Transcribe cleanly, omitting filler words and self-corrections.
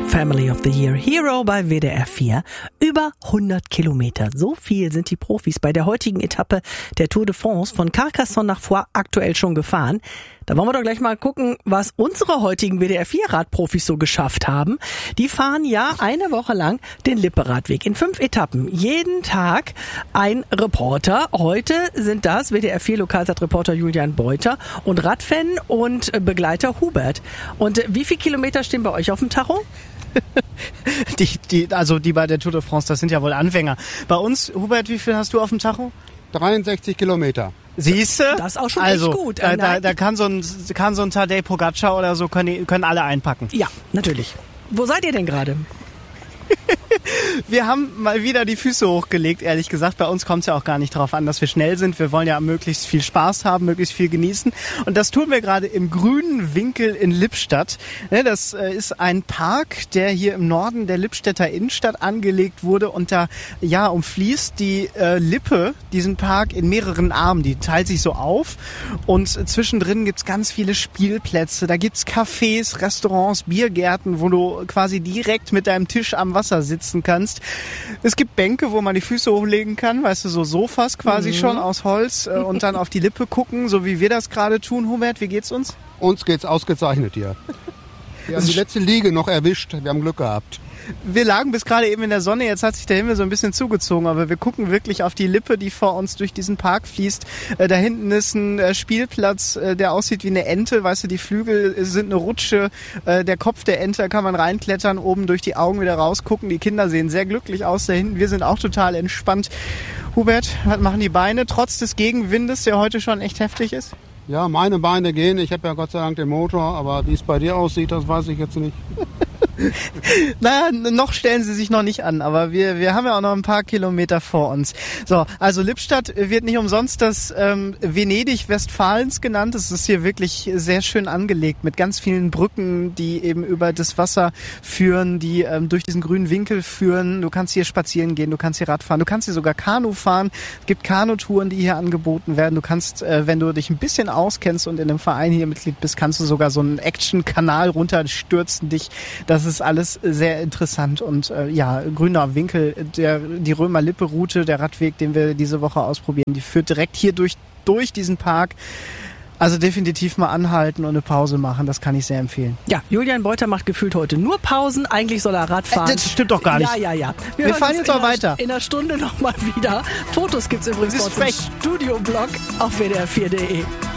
Family of the Year Hero bei WDR 4. Über 100 Kilometer. So viel sind die Profis bei der heutigen Etappe der Tour de France von Carcassonne nach Foix aktuell schon gefahren. Da wollen wir doch gleich mal gucken, was unsere heutigen WDR 4 Radprofis so geschafft haben. Die fahren ja eine Woche lang den Lippe-Radweg in 5 Etappen. Jeden Tag ein Reporter. Heute sind das WDR 4 Lokalsat-Reporter Julian Beuter und Radfan und Begleiter Hubert. Und wie viele Kilometer stehen bei euch auf dem Tacho? Die bei der Tour de France, das sind ja wohl Anfänger. Bei uns, Hubert, wie viel hast du auf dem Tacho? 63 Kilometer. Siehste? Das ist auch schon echt gut. Da kann so ein Tadej Pogacar oder so, können alle einpacken. Ja, natürlich. Wo seid ihr denn gerade? Wir haben mal wieder die Füße hochgelegt, ehrlich gesagt. Bei uns kommt es ja auch gar nicht darauf an, dass wir schnell sind. Wir wollen ja möglichst viel Spaß haben, möglichst viel genießen. Und das tun wir gerade im grünen Winkel in Lippstadt. Das ist ein Park, der hier im Norden der Lippstädter Innenstadt angelegt wurde. Und da umfließt die Lippe diesen Park in mehreren Armen. Die teilt sich so auf. Und zwischendrin gibt's ganz viele Spielplätze. Da gibt's Cafés, Restaurants, Biergärten, wo du quasi direkt mit deinem Tisch am Wasser sitzen kannst. Es gibt Bänke, wo man die Füße hochlegen kann, weißt du, so Sofas quasi schon aus Holz und dann auf die Lippe gucken, so wie wir das gerade tun. Hubert, wie geht's uns? Uns geht's ausgezeichnet hier. Wir haben die letzte Liege noch erwischt. Wir haben Glück gehabt. Wir lagen bis gerade eben in der Sonne, jetzt hat sich der Himmel so ein bisschen zugezogen, aber wir gucken wirklich auf die Lippe, die vor uns durch diesen Park fließt. Da hinten ist ein Spielplatz, der aussieht wie eine Ente, weißt du, die Flügel sind eine Rutsche, der Kopf der Ente kann man reinklettern, oben durch die Augen wieder rausgucken. Die Kinder sehen sehr glücklich aus da hinten, wir sind auch total entspannt. Hubert, was machen die Beine, trotz des Gegenwindes, der heute schon echt heftig ist? Ja, meine Beine gehen, ich habe ja Gott sei Dank den Motor, aber wie es bei dir aussieht, das weiß ich jetzt nicht. Naja, noch stellen sie sich noch nicht an, aber wir haben ja auch noch ein paar Kilometer vor uns. So, also Lippstadt wird nicht umsonst das Venedig Westfalens genannt. Es ist hier wirklich sehr schön angelegt mit ganz vielen Brücken, die eben über das Wasser führen, die durch diesen grünen Winkel führen. Du kannst hier spazieren gehen, du kannst hier Rad fahren, du kannst hier sogar Kanu fahren. Es gibt Kanutouren, die hier angeboten werden. Du kannst, wenn du dich ein bisschen auskennst und in einem Verein hier Mitglied bist, kannst du sogar so einen Action-Kanal runterstürzen dich. Das ist alles sehr interessant und grüner Winkel, die Römer-Lippe-Route, der Radweg, den wir diese Woche ausprobieren, die führt direkt hier durch diesen Park. Also definitiv mal anhalten und eine Pause machen, das kann ich sehr empfehlen. Ja, Julian Beuter macht gefühlt heute nur Pausen, eigentlich soll er Rad fahren. Das stimmt doch gar nicht. Ja. Wir fahren jetzt auch weiter. In einer Stunde nochmal wieder. Fotos gibt's übrigens bei uns im Studioblog auf wdr4.de.